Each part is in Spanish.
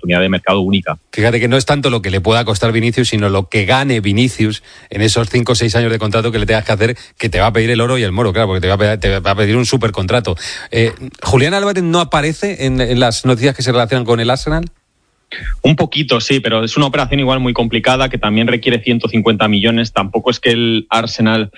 oportunidad de mercado única. Fíjate que no es tanto lo que le pueda costar Vinicius, sino lo que gane Vinicius en esos 5 o 6 años de contrato que le tengas que hacer, que te va a pedir el oro y el moro, claro, porque te va a pedir un supercontrato. ¿Julián Álvarez no aparece en las noticias que se relacionan con el Arsenal? Un poquito, sí, pero es una operación igual muy complicada que también requiere 150 millones. Tampoco es que el Arsenal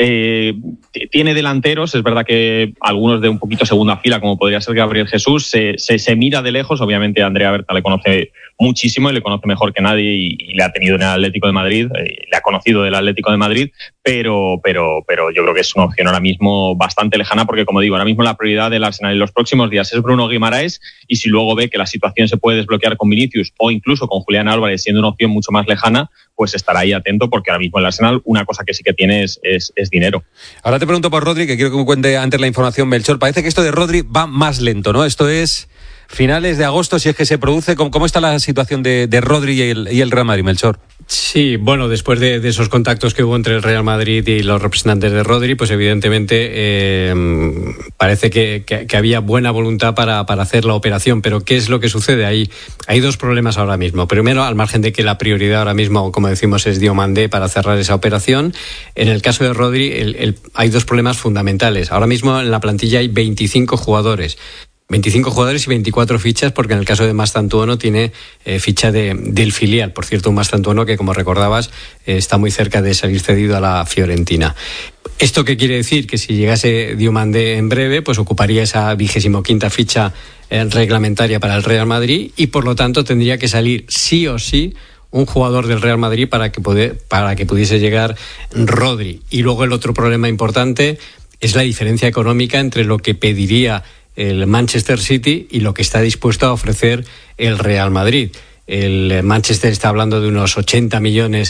tiene delanteros, es verdad que algunos de un poquito segunda fila, como podría ser Gabriel Jesús, se mira de lejos. Obviamente Andrea Berta le conoce muchísimo y le conoce mejor que nadie y le ha tenido en el Atlético de Madrid, le ha conocido del Atlético de Madrid, pero yo creo que es una opción ahora mismo bastante lejana porque, como digo, ahora mismo la prioridad del Arsenal en los próximos días es Bruno Guimaraes, y si luego ve que la situación se puede desbloquear con Vinicius o incluso con Julián Álvarez siendo una opción mucho más lejana, pues estará ahí atento, porque ahora mismo el Arsenal una cosa que sí que tiene es dinero. Ahora te pregunto por Rodri, que quiero que me cuente antes la información, Melchor. Parece que esto de Rodri va más lento, ¿no? Esto es finales de agosto, si es que se produce. ¿Cómo está la situación de Rodri y el Real Madrid, Melchor? Sí, bueno, después de esos contactos que hubo entre el Real Madrid y los representantes de Rodri, pues evidentemente parece que había buena voluntad para hacer la operación. Pero ¿qué es lo que sucede? Hay dos problemas ahora mismo. Primero, al margen de que la prioridad ahora mismo, como decimos, es Diomandé para cerrar esa operación, en el caso de Rodri hay dos problemas fundamentales. Ahora mismo en la plantilla hay 25 jugadores. 25 jugadores y 24 fichas, porque en el caso de Mastantuono tiene ficha del filial. Por cierto, un Mastantuono que, como recordabas, está muy cerca de salir cedido a la Fiorentina. ¿Esto qué quiere decir? Que si llegase Diomandé en breve, pues ocuparía esa 25ª ficha reglamentaria para el Real Madrid, y por lo tanto tendría que salir sí o sí un jugador del Real Madrid para que pudiese llegar Rodri. Y luego el otro problema importante es la diferencia económica entre lo que pediría el Manchester City y lo que está dispuesto a ofrecer el Real Madrid. El Manchester está hablando de unos 80 millones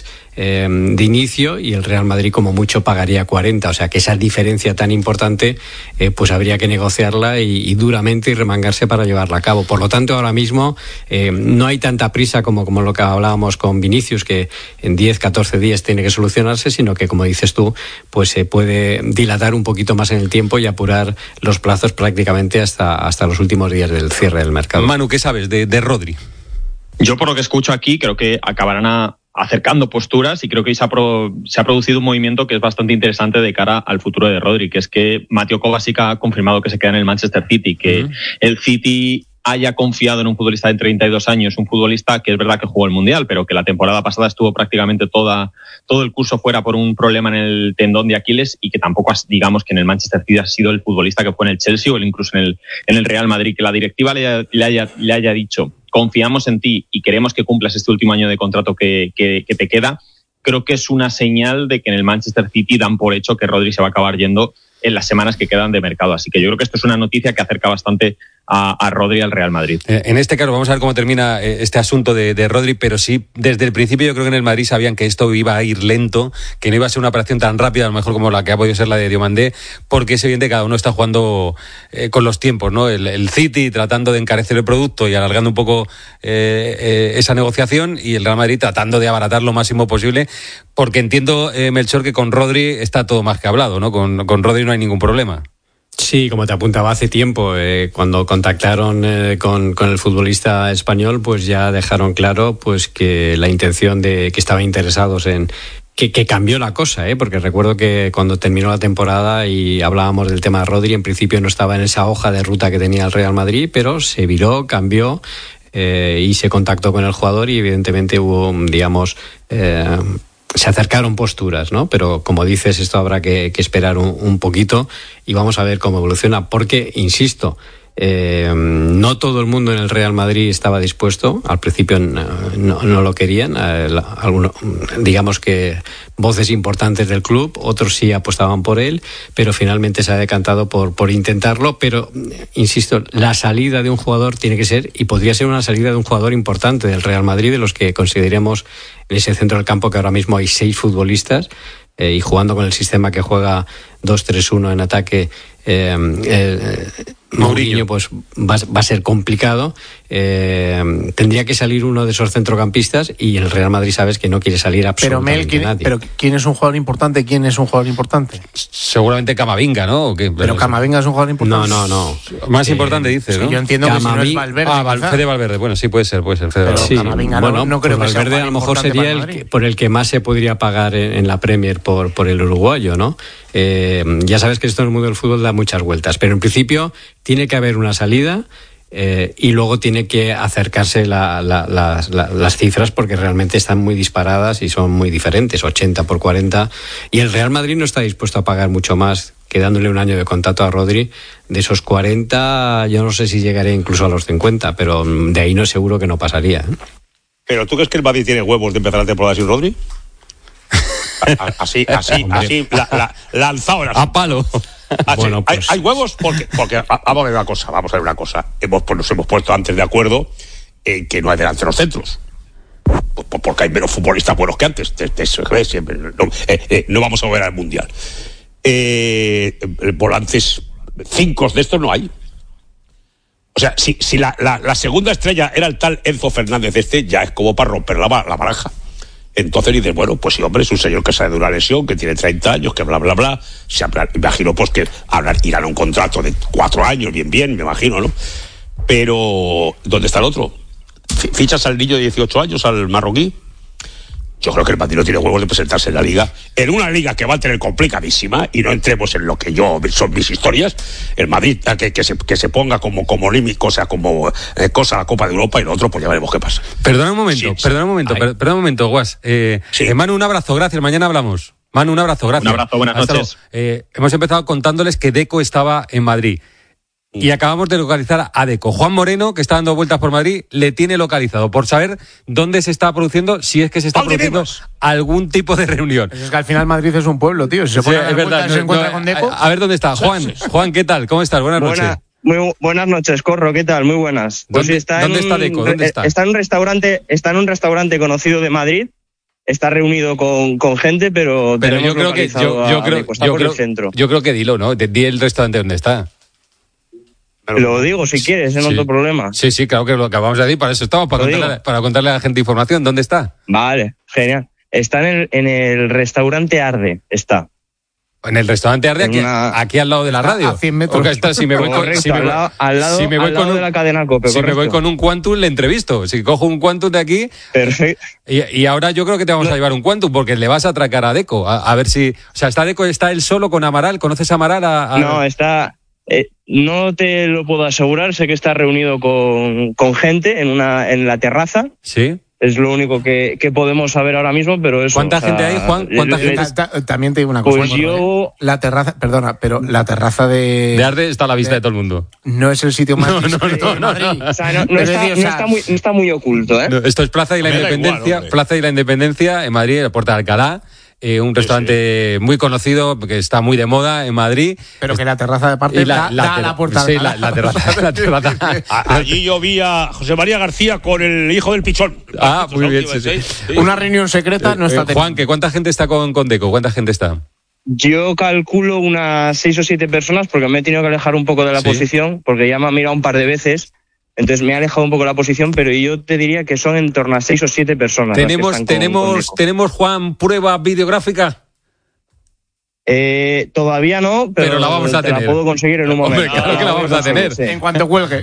de inicio, y el Real Madrid como mucho pagaría 40. O sea que esa diferencia tan importante pues habría que negociarla y duramente y remangarse para llevarla a cabo. Por lo tanto, ahora mismo no hay tanta prisa como lo que hablábamos con Vinicius, que en 10-14 días tiene que solucionarse, sino que, como dices tú, pues se puede dilatar un poquito más en el tiempo y apurar los plazos prácticamente hasta los últimos días del cierre del mercado. Manu, ¿qué sabes de Rodri? Yo, por lo que escucho aquí, creo que acabarán acercando posturas, y creo que se ha producido un movimiento que es bastante interesante de cara al futuro de Rodri, que es que Mateo Kovacic ha confirmado que se queda en el Manchester City, que el City haya confiado en un futbolista de 32 años, un futbolista que es verdad que jugó el Mundial, pero que la temporada pasada estuvo prácticamente todo el curso fuera por un problema en el tendón de Aquiles, y que tampoco digamos que en el Manchester City ha sido el futbolista que fue en el Chelsea o incluso en el Real Madrid. Que la directiva le haya dicho: confiamos en ti y queremos que cumplas este último año de contrato que te queda, creo que es una señal de que en el Manchester City dan por hecho que Rodri se va a acabar yendo en las semanas que quedan de mercado. Así que yo creo que esto es una noticia que acerca bastante a Rodri al Real Madrid. En este caso vamos a ver cómo termina este asunto de Rodri, pero sí, desde el principio yo creo que en el Madrid sabían que esto iba a ir lento, que no iba a ser una operación tan rápida, a lo mejor como la que ha podido ser la de Diomandé, porque es evidente que cada uno está jugando con los tiempos, ¿no? El City tratando de encarecer el producto y alargando un poco esa negociación, y el Real Madrid tratando de abaratar lo máximo posible, porque entiendo, Melchor, que con Rodri está todo más que hablado, ¿no? Con Rodri no hay ningún problema. Sí, como te apuntaba hace tiempo, cuando contactaron con el futbolista español, pues ya dejaron claro pues que la intención de que estaban interesados en que cambió la cosa, porque recuerdo que cuando terminó la temporada y hablábamos del tema de Rodri, en principio no estaba en esa hoja de ruta que tenía el Real Madrid, pero se viró, cambió y se contactó con el jugador, y evidentemente hubo, digamos, se acercaron posturas, ¿no? Pero como dices, esto habrá que esperar un poquito y vamos a ver cómo evoluciona, porque, insisto, no todo el mundo en el Real Madrid estaba dispuesto. Al principio no lo querían, digamos que voces importantes del club, otros sí apostaban por él, pero finalmente se ha decantado por intentarlo. Pero insisto, la salida de un jugador tiene que ser, y podría ser una salida de un jugador importante del Real Madrid, de los que consideremos en ese centro del campo, que ahora mismo hay 6 futbolistas, y jugando con el sistema que juega 2-3-1 en ataque, Mourinho pues va a ser complicado. Tendría que salir uno de esos centrocampistas y el Real Madrid sabes que no quiere salir absolutamente nadie. Pero ¿quién es un jugador importante? ¿Quién es un jugador importante? Seguramente Camavinga, ¿no? ¿O qué? Pero Camavinga es un jugador importante. No. Más importante dices, ¿no? Yo entiendo que si no es Valverde. Fede Valverde. Bueno, sí, puede ser. Pero sí, Camavinga no creo que sea Valverde a lo mejor sería por el que más se podría pagar en la Premier por el uruguayo, ¿no? Ya sabes que esto en el mundo del fútbol da muchas vueltas, pero en principio tiene que haber una salida y luego tiene que acercarse las cifras porque realmente están muy disparadas y son muy diferentes, 80 por 40, y el Real Madrid no está dispuesto a pagar mucho más que dándole un año de contrato a Rodri. De esos 40 yo no sé si llegaría incluso a los 50, pero de ahí no es seguro que no pasaría, ¿eh? ¿Pero tú crees que el Madrid tiene huevos de empezar la temporada sin Rodri? Así, lanzado a palo. Bueno, pues... hay huevos porque vamos a ver una cosa. Nos hemos puesto antes de acuerdo en que no hay delanteros centros. Porque hay menos futbolistas buenos que antes. No vamos a volver al Mundial. Volantes 5 de estos no hay. O sea, si la segunda estrella era el tal Enzo Fernández, ya es como para romper la baraja. Entonces dices, bueno, pues sí, hombre, es un señor que sale de una lesión, que tiene 30 años, que bla, bla, bla. Imagino pues que irán a un contrato de 4 años, bien, me imagino, ¿no? Pero, ¿dónde está el otro? ¿Fichas al niño de 18 años, al marroquí? Yo creo que el Madrid no tiene huevos de presentarse en la Liga. En una Liga que va a tener complicadísima, y no entremos en lo que son mis historias, el Madrid que se ponga como límite, o sea, como cosa a la Copa de Europa, y el otro, pues ya veremos qué pasa. Perdona un momento, Guas. Sí. Manu, un abrazo, gracias, mañana hablamos. Manu, un abrazo, gracias. Un abrazo, buenas noches. Hemos empezado contándoles que Deco estaba en Madrid. Y acabamos de localizar a Deco. Juan Moreno, que está dando vueltas por Madrid, le tiene localizado por saber dónde se está produciendo, si es que se está produciendo algún tipo de reunión. Es que al final Madrid es un pueblo, tío. Si se pone es verdad. Se encuentra con Deco. A ver dónde está. Juan, ¿qué tal? ¿Cómo estás? Buenas noches. Muy buenas noches, Corro, ¿qué tal? Muy buenas. Pues ¿Dónde está Deco? ¿Dónde está? Está en un restaurante conocido de Madrid. Está reunido con gente, pero yo creo que dilo, ¿no? Di el restaurante donde está. Lo digo si quieres, no otro problema. Sí, claro que lo acabamos de decir, para eso estamos, para contarle a la gente información. ¿Dónde está? Vale, genial. Está en el restaurante Arde, está. En el restaurante Arde, aquí al lado de la radio. A 100 metros. Al lado de la cadena COPE. Si me voy con un Quantum, le entrevisto. Si cojo un Quantum de aquí... Perfecto. Y ahora yo creo que te vamos a llevar un Quantum, porque le vas a atracar a Deco. A ver si... O sea, está Deco, está él solo con Amaral. ¿Conoces a Amaral? No, está... no te lo puedo asegurar, sé que está reunido con gente en la terraza. Sí. Es lo único que podemos saber ahora mismo, pero eso... ¿Cuánta gente hay, Juan? ¿Cuánta gente? También te digo una cosa. Pues yo... La terraza, perdona, pero la terraza de Arde está a la vista de todo el mundo. No es el sitio más... No. O sea, no está muy oculto, ¿eh? No, esto es Plaza de la Independencia, Plaza de la Independencia en Madrid, el Puerta de Alcalá. Un restaurante muy conocido, que está muy de moda en Madrid. Pero que la terraza de parte da a la puerta. Sí, la terraza. Allí yo vi a José María García con el hijo del Pichón. Muy bien, sí. Una reunión secreta no está Juan, ¿cuánta gente está con Deco? ¿Cuánta gente está? Yo calculo unas 6 o 7 personas, porque me he tenido que alejar un poco de la posición, porque ya me ha mirado un par de veces. Entonces me he alejado un poco de la posición, pero yo te diría que son en torno a 6 o 7 personas. ¿Tenemos, Juan, prueba videográfica? Todavía no, pero la vamos a tener. La puedo conseguir en un momento. Hombre, claro que la vamos a tener. Sí. En cuanto cuelgue.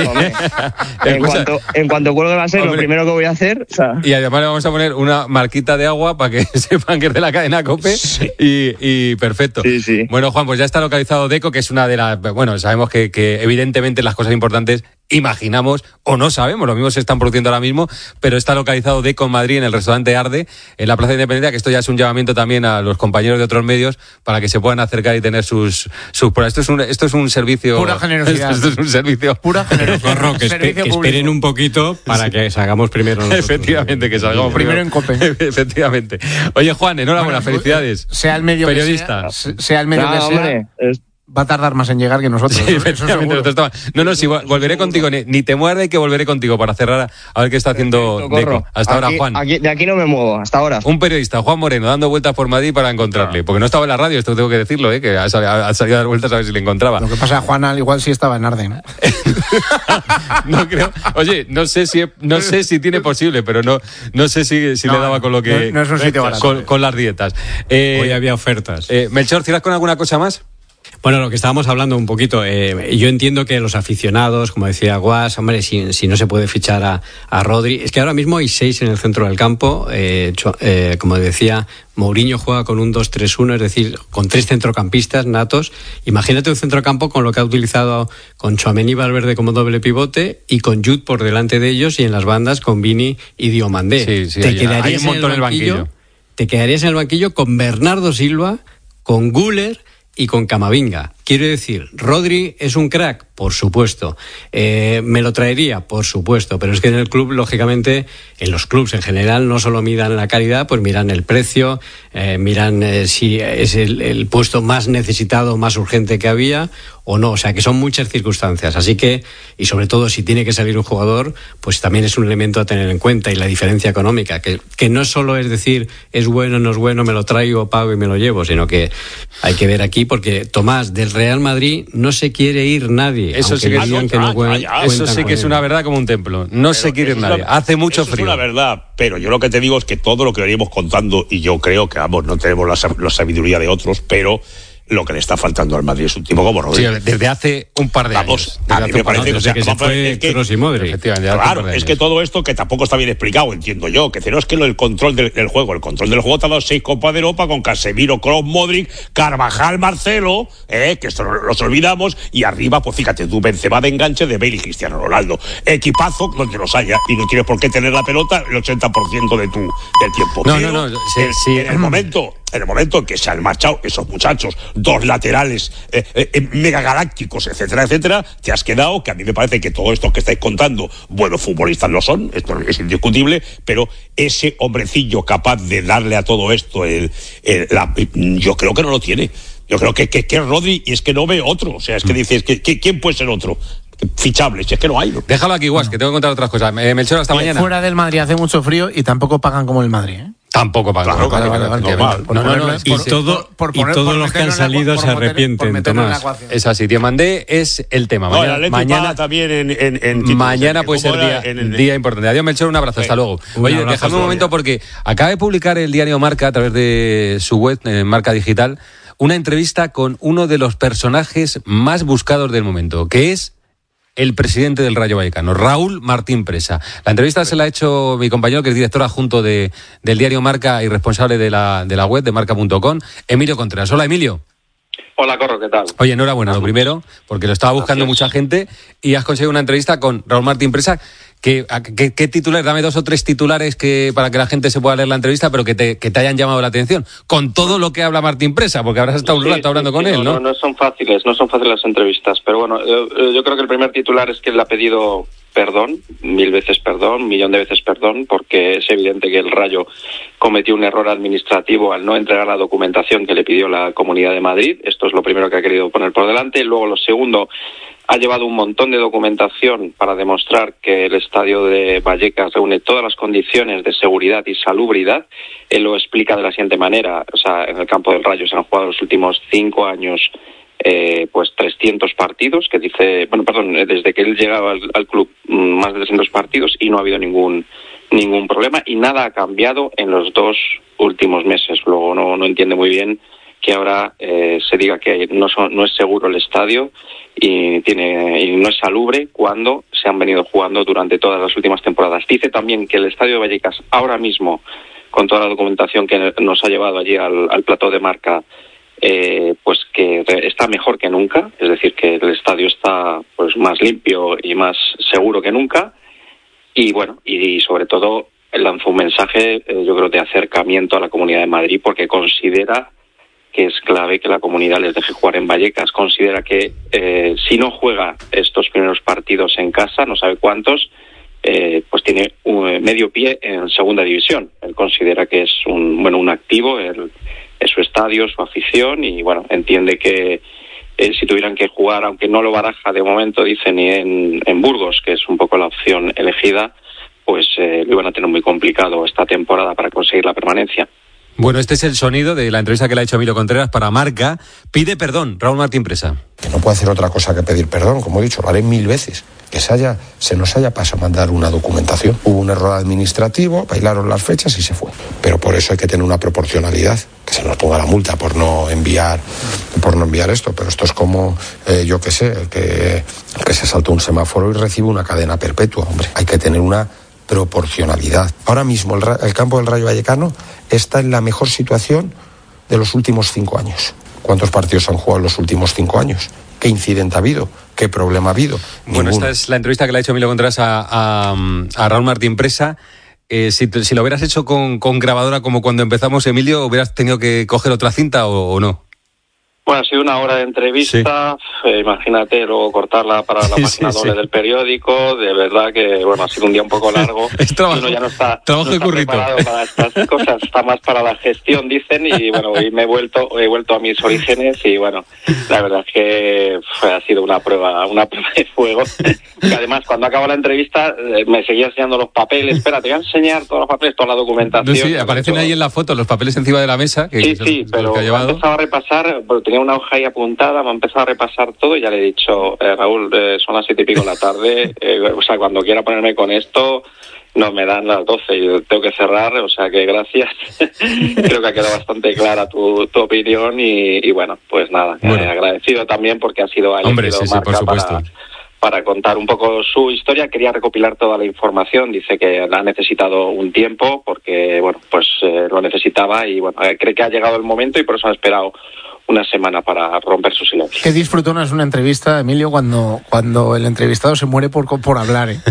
En cuanto cuelgue va a ser lo primero que voy a hacer. O sea. Y además le vamos a poner una marquita de agua para que sepan que es de la cadena COPE. Sí. Y perfecto. Sí. Bueno, Juan, pues ya está localizado Deco, que es una de las... Bueno, sabemos que evidentemente las cosas importantes imaginamos o no sabemos, lo mismo se están produciendo ahora mismo, pero está localizado Deco en Madrid, en el restaurante Arde, en la Plaza de Independencia, que esto ya es un llamamiento también a los compañeros de otros medios para que se puedan acercar y tener sus pruebas. Esto es un servicio... Pura generosidad. Esto es un servicio... Pura generosidad. Corro, que esperen un poquito para que salgamos primero nosotros. Efectivamente, que salgamos primero en COPE. Efectivamente. Oye, Juan, enhorabuena, felicidades. Sea el medio periodista. Sea el medio que sea. va a tardar más en llegar que nosotros. Sí, efectivamente. No, si volveré contigo, ni te muerde que volveré contigo para cerrar a ver qué está haciendo Deco. Hasta ahora, Juan. De aquí no me muevo, hasta ahora. Un periodista, Juan Moreno, dando vueltas por Madrid para encontrarle. Porque no estaba en la radio, esto tengo que decirlo, que ha salido a dar vueltas a ver si le encontraba. Lo que pasa, Juan, al igual sí estaba en Arden. No creo. Oye, no sé si tiene posible, pero no sé si le daba con lo que. No es un sitio barato. Con las dietas. Hoy había ofertas. Melchor, ¿cierras con alguna cosa más? Bueno, lo que estábamos hablando un poquito, yo entiendo que los aficionados, como decía Guas, hombre, si no se puede fichar a Rodri, es que ahora mismo hay 6 en el centro del campo, como decía, Mourinho juega con un 2-3-1, es decir, con 3 centrocampistas natos. Imagínate un centrocampo con lo que ha utilizado con Tchouaméni y Valverde como doble pivote y con Jude por delante de ellos y en las bandas con Vini y Diomandé. Sí, hay un montón en el banquillo. Te quedarías en el banquillo con Bernardo Silva, con Güler y con Camavinga. Quiero decir, Rodri es un crack, por supuesto. ¿Me lo traería? Por supuesto. Pero es que en el club, lógicamente, en los clubs en general, no solo miran la calidad, pues miran el precio, miran si es el puesto más necesitado, más urgente que había o no. O sea, que son muchas circunstancias. Así que, y sobre todo, si tiene que salir un jugador, pues también es un elemento a tener en cuenta. Y la diferencia económica, que no solo es decir, es bueno, no es bueno, me lo traigo, pago y me lo llevo, sino que hay que ver aquí, porque Tomás, del Real Madrid no se quiere ir nadie. Eso sí que es una verdad como un templo. No se quiere ir nadie. Hace mucho frío. Es una verdad, pero yo lo que te digo es que todo lo que veníamos contando, y yo creo que no tenemos la sabiduría de otros, pero lo que le está faltando al Madrid es un tipo como Rodri. Sí, desde hace un par de años. A mí me parece que se fue Kroos y Modric. Claro, es que todo esto que tampoco está bien explicado, entiendo yo, que no es que el control del juego. El control del juego te ha dado 6 Copas de Europa con Casemiro, Kroos, Modric, Carvajal, Marcelo, que esto los olvidamos, y arriba, pues fíjate, tú, Benzema de enganche de Bale y Cristiano Ronaldo. Equipazo donde los haya, y no tienes por qué tener la pelota el 80% del tiempo. En el momento en que se han marchado esos muchachos, 2 laterales megagalácticos, etcétera, etcétera, te has quedado, que a mí me parece que todo esto que estáis contando, buenos futbolistas lo son, esto es indiscutible, pero ese hombrecillo capaz de darle a todo esto, yo creo que no lo tiene. Yo creo que es Rodri, y es que no ve otro. O sea, es que dices, ¿quién puede ser otro? Fichable, si es que no hay. Déjalo aquí, Guas, que tengo que contar otras cosas. Melchor, hasta mañana. Fuera del Madrid hace mucho frío y tampoco pagan como el Madrid, ¿eh? Tampoco pagan. Vale. Y todos los que han salido se arrepienten, Tomás. Es así, Diomandé es el tema. Mañana también mañana puede ser día importante. Adiós, Melchor, un abrazo, hasta luego. Oye, dejadme un momento porque acaba de publicar el diario Marca a través de su web, Marca Digital, una entrevista con uno de los personajes más buscados del momento, que es el presidente del Rayo Vallecano, Raúl Martín Presa. La entrevista se la ha hecho mi compañero, que es director adjunto del diario Marca y responsable de la web de marca.com, Emilio Contreras. Hola, Emilio. Hola, Corro, ¿qué tal? Oye, enhorabuena, lo primero, porque lo estaba buscando mucha gente y has conseguido una entrevista con Raúl Martín Presa. ¿Qué titulares? Dame 2 o 3 titulares para que la gente se pueda leer la entrevista, pero que te hayan llamado la atención. Con todo lo que habla Martín Presa, porque habrás estado un rato hablando con él, ¿no? No son fáciles las entrevistas. Pero bueno, yo creo que el primer titular es que él ha pedido perdón, 1000 veces perdón, 1.000.000 de veces perdón, porque es evidente que el Rayo cometió un error administrativo al no entregar la documentación que le pidió la Comunidad de Madrid. Esto es lo primero que ha querido poner por delante. Luego, lo segundo, ha llevado un montón de documentación para demostrar que el estadio de Vallecas reúne todas las condiciones de seguridad y salubridad. Él lo explica de la siguiente manera. O sea, en el campo del Rayo se han jugado los últimos 5 años pues 300 partidos, que dice, desde que él llegaba al club, más de 300 partidos, y no ha habido ningún problema, y nada ha cambiado en los 2 últimos meses. Luego no entiende muy bien que ahora se diga que no es seguro el estadio y no es salubre cuando se han venido jugando durante todas las últimas temporadas. Dice también que el estadio de Vallecas ahora mismo, con toda la documentación que nos ha llevado allí al plató de Marca, pues que está mejor que nunca, es decir, que el estadio está pues más limpio y más seguro que nunca. Y bueno, y sobre todo lanzó un mensaje, yo creo, de acercamiento a la Comunidad de Madrid, porque considera que es clave que la comunidad les deje jugar en Vallecas. Considera que si no juega estos primeros partidos en casa, no sabe cuántos, pues tiene medio pie en segunda división. Él considera que es un activo, es su estadio, su afición, y bueno, entiende que si tuvieran que jugar, aunque no lo baraja de momento, dice, ni en Burgos, que es un poco la opción elegida, pues lo iban a tener muy complicado esta temporada para conseguir la permanencia. Bueno, este es el sonido de la entrevista que le ha hecho Emilio Contreras para Marca. Pide perdón, Raúl Martín Presa. Que no puede hacer otra cosa que pedir perdón, como he dicho, lo haré 1000 veces. Que se nos haya pasado mandar una documentación. Hubo un error administrativo, bailaron las fechas y se fue. Pero por eso hay que tener una proporcionalidad, que se nos ponga la multa por no enviar esto. Pero esto es como, yo qué sé, el que se saltó un semáforo y recibe una cadena perpetua. Hombre, hay que tener una proporcionalidad. Ahora mismo el campo del Rayo Vallecano está en la mejor situación de los últimos 5 años. ¿Cuántos partidos han jugado en los últimos 5 años? ¿Qué incidente ha habido? ¿Qué problema ha habido? Bueno, esta es la entrevista que le ha hecho Emilio Contreras a Raúl Martín Presa. Si lo hubieras hecho con grabadora como cuando empezamos, Emilio, ¿hubieras tenido que coger otra cinta o no? Bueno, ha sido una hora de entrevista, sí. Imagínate luego cortarla para la página doble del periódico, de verdad que, bueno, ha sido un día un poco largo. Es trabajo, uno ya no está currito. Preparado para estas cosas, está más para la gestión, dicen, y bueno, hoy he vuelto a mis orígenes y bueno, la verdad es que ha sido una prueba de fuego. Que además, cuando acabó la entrevista, me seguía enseñando los papeles. Espera, te voy a enseñar todos los papeles, toda la documentación. Sí, aparecen ahí en la foto los papeles encima de la mesa. Sí, pero he empezado a repasar, tenía una hoja ahí apuntada, me ha empezado a repasar todo y ya le he dicho, Raúl, son las 7:00 de la tarde, o sea, cuando quiera ponerme con esto, no me dan las 12 y tengo que cerrar, o sea que gracias. Creo que ha quedado bastante clara tu opinión y bueno, pues nada, agradecido también porque ha sido Marca por supuesto. Para contar un poco su historia. Quería recopilar toda la información, dice que la ha necesitado un tiempo porque, bueno, pues lo necesitaba y bueno, cree que ha llegado el momento y por eso ha esperado una semana para romper su silencio. Qué disfrutona es una entrevista, Emilio, cuando el entrevistado se muere por hablar, ¿eh?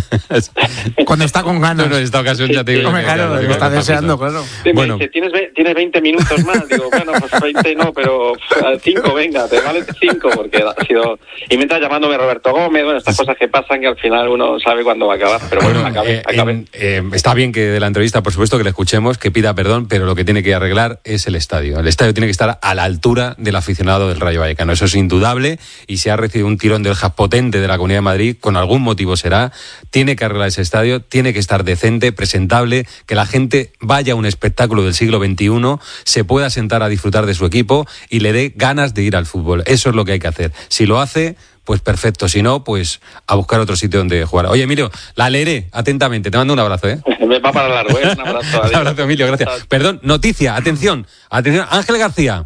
Cuando está con ganas. No, en esta ocasión ya te digo. Claro, lo está deseando, claro. Bueno. Me dice, ¿tienes 20 minutos más? Digo, bueno, pues 20 no, pero 5, venga, te vale 5, porque ha sido... Y mientras llamándome Roberto Gómez, bueno, estas cosas que pasan que al final uno sabe cuándo va a acabar, pero bueno, acabé. Está bien que de la entrevista, por supuesto, que le escuchemos, que pida perdón, pero lo que tiene que arreglar es el estadio. El estadio tiene que estar a la altura del aficionado del Rayo Vallecano. Eso es indudable y si ha recibido un tirón de orejas potente de la Comunidad de Madrid, con algún motivo será, tiene que arreglar ese estadio, tiene que estar decente, presentable, que la gente vaya a un espectáculo del siglo XXI, se pueda sentar a disfrutar de su equipo y le dé ganas de ir al fútbol. Eso es lo que hay que hacer. Si lo hace, pues perfecto. Si no, pues a buscar otro sitio donde jugar. Oye, Emilio, la leeré atentamente. Te mando un abrazo, ¿eh? Me va para largo, ¿eh? Un abrazo. Un abrazo, Emilio, gracias. Perdón, noticia, atención. Ángel García.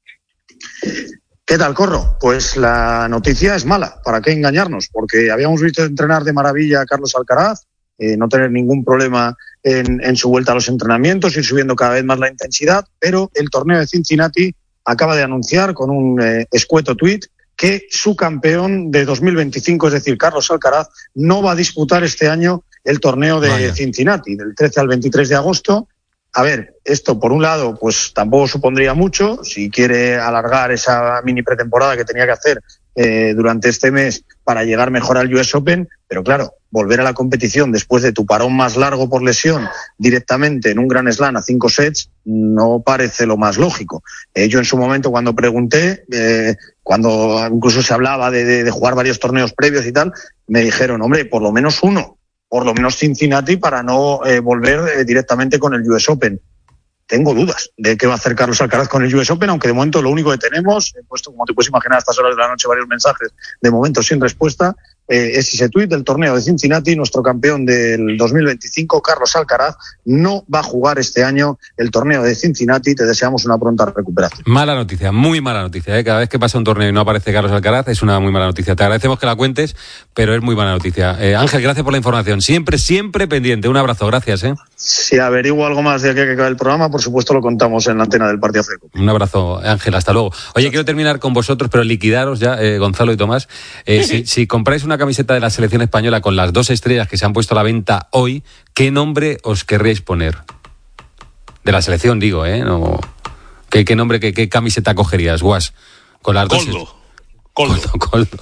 ¿Qué tal, Corro? Pues la noticia es mala, ¿para qué engañarnos? Porque habíamos visto entrenar de maravilla a Carlos Alcaraz, no tener ningún problema en su vuelta a los entrenamientos, ir subiendo cada vez más la intensidad, pero el torneo de Cincinnati acaba de anunciar con un escueto tuit que su campeón de 2025, es decir, Carlos Alcaraz, no va a disputar este año el torneo de Cincinnati, del 13 al 23 de agosto. A ver, esto por un lado pues tampoco supondría mucho, si quiere alargar esa mini pretemporada que tenía que hacer durante este mes para llegar mejor al US Open, pero claro, volver a la competición después de tu parón más largo por lesión directamente en un Grand Slam a 5 sets no parece lo más lógico. Yo en su momento cuando pregunté, cuando incluso se hablaba de jugar varios torneos previos y tal, me dijeron, hombre, por lo menos uno, por lo menos Cincinnati para no volver directamente con el US Open. Tengo dudas de qué va a hacer Carlos Alcaraz con el US Open, aunque de momento lo único que tenemos, he puesto, como te puedes imaginar, a estas horas de la noche varios mensajes, de momento sin respuesta, es ese tuit del torneo de Cincinnati. Nuestro campeón del 2025, Carlos Alcaraz, no va a jugar este año el torneo de Cincinnati. Te deseamos una pronta recuperación. Mala noticia, muy mala noticia, ¿eh? Cada vez que pasa un torneo y no aparece Carlos Alcaraz es una muy mala noticia. Te agradecemos que la cuentes, pero es muy mala noticia. Ángel, gracias por la información. Siempre pendiente. Un abrazo, gracias. Si averiguo algo más de aquí a que acabe el programa, por supuesto lo contamos en la antena del Partido Ceco. Un abrazo, Ángel, hasta luego. Oye, quiero terminar con vosotros, pero liquidaros ya, Gonzalo y Tomás. Si compráis una camiseta de la selección española con las 2 estrellas que se han puesto a la venta hoy, ¿qué nombre os querréis poner? De la selección, digo, ¿eh? No... ¿Qué nombre, qué camiseta cogerías, Guas? Con las Coldo. Coldo.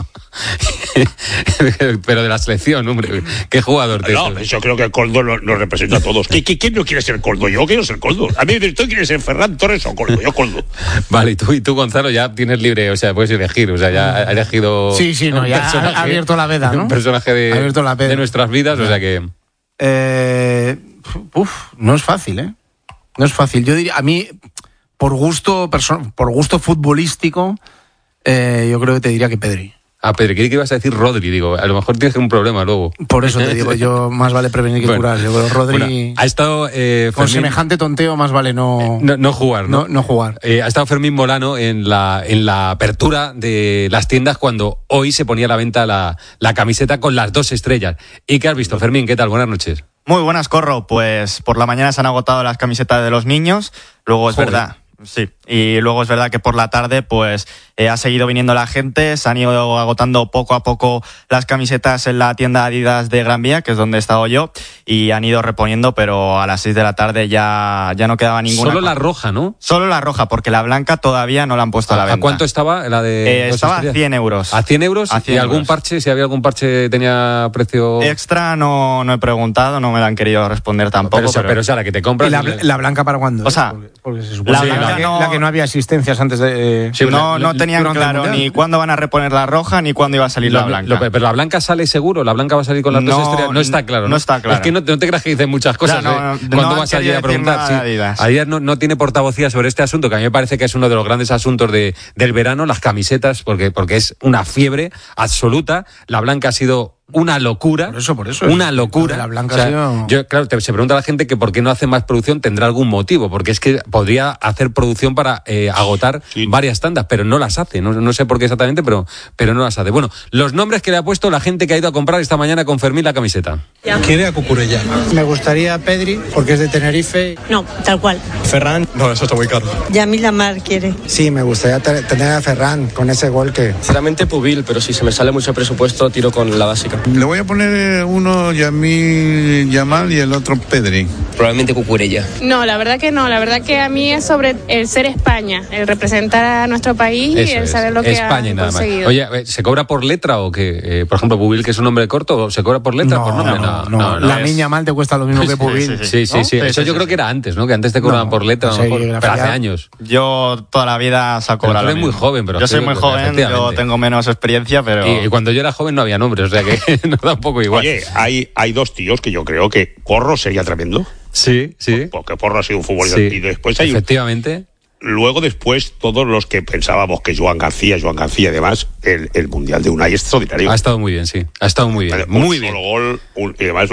Pero de la selección, hombre. ¿Qué jugador te No, yo creo que Coldo nos representa a todos. ¿Quién no quiere ser Coldo? Yo quiero ser Coldo. A mí me dicen, ¿tú quieres ser Ferran Torres o Coldo? Yo Coldo. Vale, y tú, Gonzalo, ya tienes libre, o sea, puedes elegir, o sea, ya has elegido... Sí, no, ya ha abierto la veda, ¿no? Un personaje de nuestras vidas, o sea que... No es fácil, ¿eh? No es fácil. Yo diría, a mí, por gusto futbolístico, yo creo que te diría que Pedri. Pedri, creí que ibas a decir Rodri, digo, a lo mejor tienes un problema luego. Por eso te digo, yo más vale prevenir que curar. Yo creo Rodri... Bueno, ha estado... con semejante tonteo más vale no jugar, ¿no? No jugar. Ha estado Fermín Molano en la apertura de las tiendas cuando hoy se ponía a la venta la camiseta con las 2 estrellas. ¿Y qué has visto, Fermín? ¿Qué tal? Buenas noches. Muy buenas, Corro. Pues por la mañana se han agotado las camisetas de los niños. Luego es verdad. Sí, y luego es verdad que por la tarde pues ha seguido viniendo la gente, se han ido agotando poco a poco las camisetas en la tienda Adidas de Gran Vía, que es donde he estado yo, y han ido reponiendo, pero a las 6 de la tarde ya no quedaba ninguna. Solo la roja, ¿no? Solo la roja, porque la blanca todavía no la han puesto a la venta. ¿A cuánto estaba la de estaba a 100 euros. ¿A 100 euros? A 100 ¿Y algún euros. parche? Si había algún parche, tenía precio... Extra no he preguntado, no me lo han querido responder tampoco. Pero o sea, la que te compras... ¿Y la blanca para cuándo? O sea, porque se supone la blanca la que no había asistencias antes de... Sí, no tenían claro ni cuándo van a reponer la roja ni cuándo iba a salir la blanca. Pero la blanca sale seguro, la blanca va a salir con las 2 estrellas. No está claro, ¿no? No está claro. Es que no te creas que dicen muchas cosas. ¿Cuándo vas allí a preguntar? Adidas no tiene portavocía sobre este asunto, que a mí me parece que es uno de los grandes asuntos del verano, las camisetas, porque es una fiebre absoluta. La blanca ha sido una locura. Por eso. Una locura. La blanca se pregunta a la gente que por qué no hace más producción, tendrá algún motivo, porque es que podría hacer producción para agotar varias tandas, pero no las hace. No sé por qué exactamente, pero no las hace. Bueno, los nombres que le ha puesto la gente que ha ido a comprar esta mañana con Fermín la camiseta. Quiere a Cucurella. Me gustaría Pedri, porque es de Tenerife. No, tal cual. Ferran. No, eso está muy caro. Yamil Lamar quiere. Sí, me gustaría tener a Ferran con ese gol que... Sinceramente Pubil, pero si se me sale mucho presupuesto, tiro con la básica. Le voy a poner uno Yamil Yamal y el otro Pedri. Probablemente Cucurella. No, la verdad que no. La verdad que a mí es sobre el ser España, el representar a nuestro país y el saber lo que España, ha nada conseguido. Más. Oye, ¿se cobra por letra o qué? Por ejemplo, Pubil, que es un nombre corto, ¿se cobra por letra o por nombre? No. La niña mal te cuesta lo mismo que Pubil. Sí. Eso yo creo que era antes, ¿no? Que antes te cobraban por letra, pero hace años. Yo toda la vida se ha cobrado. Tú eres muy joven, pero... Yo soy muy joven, yo tengo menos experiencia, pero... Y cuando yo era joven no había nombre, o sea que nos da un poco igual. Oye, hay 2 tíos que yo creo que Porro sería tremendo. Sí. Porque Porro ha sido un futbolista. Y después hay efectivamente. Luego después todos los que pensábamos que Joan García y demás, el Mundial de Unai es extraordinario. Ha estado muy bien, sí. Ha estado muy bien. Muy bien. Solo gol, y además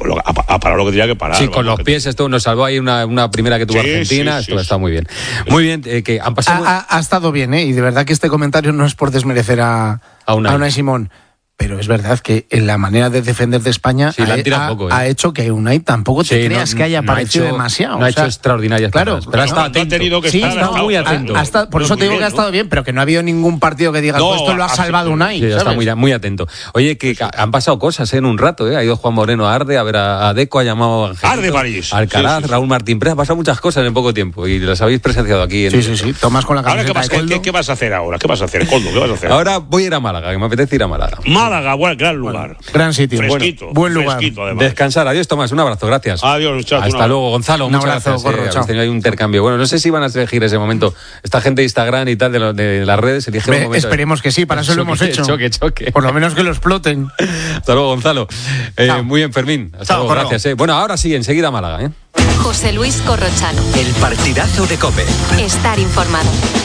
ha parado lo que tenía que parar. Sí, con los pies esto nos salvó ahí una primera que tuvo Argentina. Esto ha estado muy bien. Muy bien, que han pasado... Ha estado bien, y de verdad que este comentario no es por desmerecer a Unai Simón. Pero es verdad que en la manera de defender de España ha hecho que Unai tampoco te creas que haya aparecido demasiado. No ha hecho extraordinarias cosas. Pero ha estado atento. Está muy atento. Por eso te digo que ha estado bien, pero que no ha habido ningún partido que diga esto lo ha salvado Unai. Sí, está muy atento. Oye, que han pasado cosas en un rato. Ha ido Juan Moreno a Arde a ver a Deco, ha llamado a Arde París, Alcaraz, Raúl Martín Pérez. Ha pasado muchas cosas en poco tiempo y las habéis presenciado aquí. Sí. Tomás con la camiseta de Coldo. ¿Qué vas a hacer ahora? ¿Qué vas a hacer, Coldo? Ahora voy a ir a Málaga, que me apetece ir a Málaga. Málaga, gran lugar. Gran sitio. Buen lugar. Descansar. Adiós, Tomás. Un abrazo. Gracias. Adiós, muchachos. Hasta luego, Gonzalo. Muchas gracias. Habéis tenido ahí un intercambio. Bueno, no sé si van a elegir ese momento. Esta gente de Instagram y tal de las redes elige un momento. Esperemos que sí. Para eso lo hemos hecho. Choque. Por lo menos que lo exploten. Hasta luego, Gonzalo. Muy bien, Fermín. Hasta luego. Gracias. Bueno, ahora sí, enseguida Málaga. José Luis Corrochano. El partidazo de COPE. Estar informado.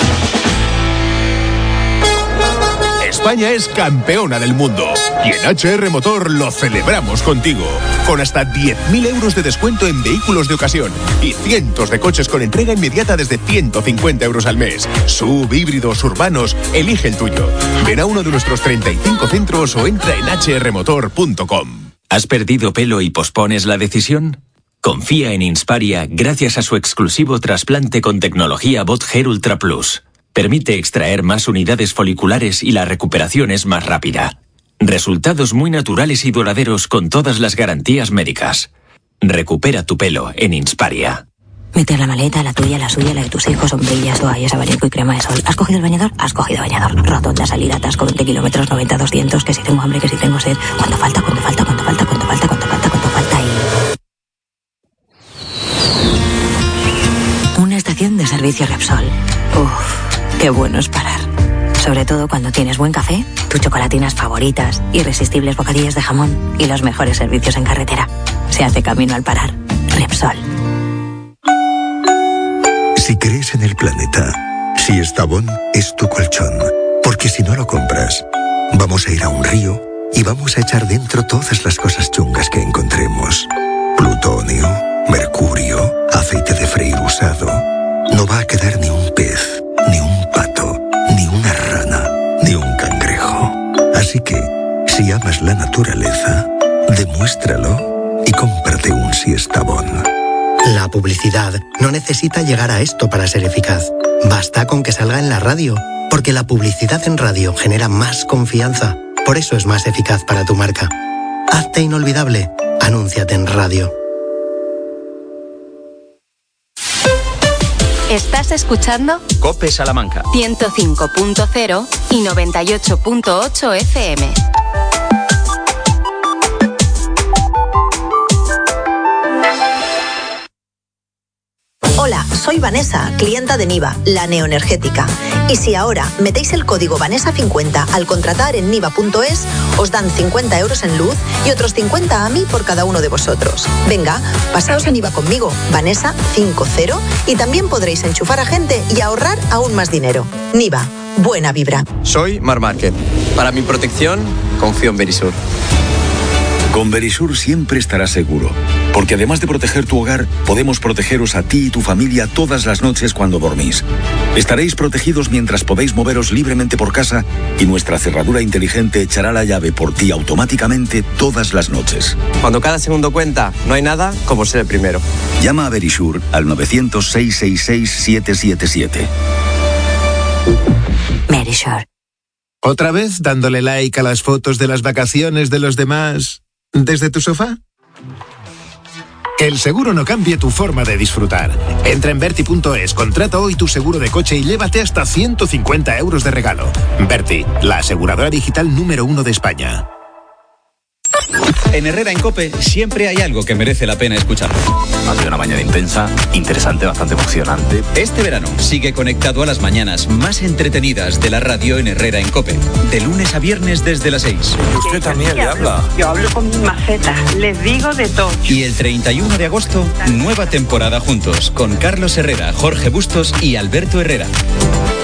España es campeona del mundo y en HR Motor lo celebramos contigo. Con hasta 10.000 euros de descuento en vehículos de ocasión y cientos de coches con entrega inmediata desde 150 euros al mes. SUV, híbridos, urbanos, elige el tuyo. Ven a uno de nuestros 35 centros o entra en hrmotor.com. ¿Has perdido pelo y pospones la decisión? Confía en Insparia gracias a su exclusivo trasplante con tecnología BotHair Ultra Plus. Permite extraer más unidades foliculares y la recuperación es más rápida. Resultados muy naturales y duraderos con todas las garantías médicas. Recupera tu pelo en Insparia. Meter la maleta, la tuya, la suya, la de tus hijos, sombrillas, toallas, abanico y crema de sol. ¿Has cogido el bañador? Has cogido bañador. Rotonda, salida, atasco, 20 kilómetros, 90, 200, que si tengo hambre, que si tengo sed. ¿Cuánto falta? ¿Cuánto falta? ¿Cuánto falta? ¿Cuánto falta? ¿Cuánto falta? ¿Cuánto falta? Y... una estación de servicio Repsol. Uf, qué bueno es parar. Sobre todo cuando tienes buen café, tus chocolatinas favoritas, irresistibles bocadillos de jamón y los mejores servicios en carretera. Se hace camino al parar. Repsol. Si crees en el planeta, Siestabón es tu colchón. Porque si no lo compras, vamos a ir a un río y vamos a echar dentro todas las cosas chungas que encontremos. Plutonio, mercurio, aceite de freír usado. No va a quedar ni un pez, ni un pato, ni una rana, ni un cangrejo. Así que, si amas la naturaleza, demuéstralo y cómprate un Siestabón. La publicidad no necesita llegar a esto para ser eficaz. Basta con que salga en la radio, porque la publicidad en radio genera más confianza. Por eso es más eficaz para tu marca. Hazte inolvidable. Anúnciate en radio. ¿Estás escuchando? COPE Salamanca. 105.0 y 98.8 FM. Hola, soy Vanessa, clienta de Niva, la neoenergética. Y si ahora metéis el código Vanessa50 al contratar en niva.es, os dan 50 euros en luz y otros 50 a mí por cada uno de vosotros. Venga, pasaos a Niva conmigo, Vanessa50, y también podréis enchufar a gente y ahorrar aún más dinero. Niva, buena vibra. Soy Mar Márquez. Para mi protección, confío en Verisur. Con Verisur siempre estarás seguro, porque además de proteger tu hogar, podemos protegeros a ti y tu familia todas las noches cuando dormís. Estaréis protegidos mientras podéis moveros libremente por casa y nuestra cerradura inteligente echará la llave por ti automáticamente todas las noches. Cuando cada segundo cuenta, no hay nada como ser el primero. Llama a Verisur al 900-666-777. Verisur. ¿Otra vez dándole like a las fotos de las vacaciones de los demás desde tu sofá? Que el seguro no cambie tu forma de disfrutar. Entra en Berti.es, contrata hoy tu seguro de coche y llévate hasta 150 euros de regalo. Berti, la aseguradora digital número 1 de España. En Herrera en COPE siempre hay algo que merece la pena escuchar. Ha sido una mañana intensa, interesante, bastante emocionante. Este verano sigue conectado a las mañanas más entretenidas de la radio en Herrera en COPE. De lunes a viernes desde las 6. Usted también le habla. Yo hablo con mis macetas, les digo de todo. Y el 31 de agosto, nueva temporada juntos con Carlos Herrera, Jorge Bustos y Alberto Herrera.